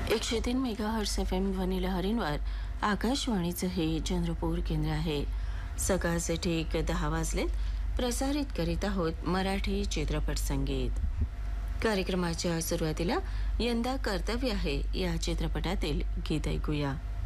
103 megahertz FM ध्वनिलहरींवर आकाशवाणीचं हे चंद्रपूर केंद्र आहे. सकाळचे ठीक 10 वाजलेत. प्रसारित करीत आहोत मराठी चित्रपट संगीत. कार्यक्रमाच्या सुरुवातीला यंदा कर्तव्य आहे या चित्रपटातील गीत ऐकूया.